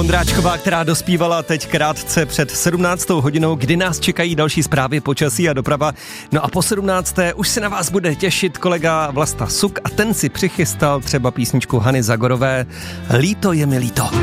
Ondráčková, která dospívala teď krátce před 17. hodinou, kdy nás čekají další zprávy, počasí a doprava. No a po 17. už se na vás bude těšit kolega Vlasta Suk a ten si přichystal třeba písničku Hany Zagorové Líto je mi líto.